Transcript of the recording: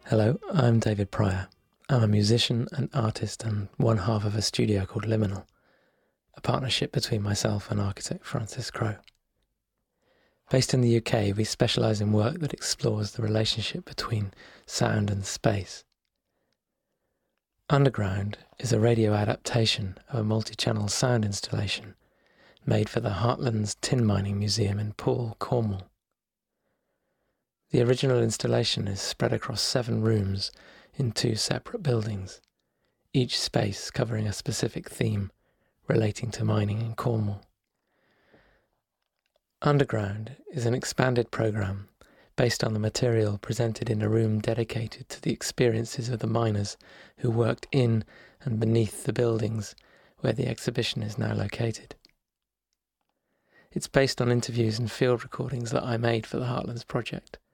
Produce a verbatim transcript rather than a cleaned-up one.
Hello, I'm David Pryor. I'm a musician and artist and one half of a studio called Liminal, a partnership between myself and architect Francis Crowe. Based in the U K, we specialise in work that explores the relationship between sound and space. Underground is a radio adaptation of a multi-channel sound installation made for the Heartlands Tin Mining Museum in Poole, Cornwall. The original installation is spread across seven rooms in two separate buildings, each space covering a specific theme relating to mining in Cornwall. Underground is an expanded programme based on the material presented in a room dedicated to the experiences of the miners who worked in and beneath the buildings where the exhibition is now located. It's based on interviews and field recordings that I made for the Heartlands project,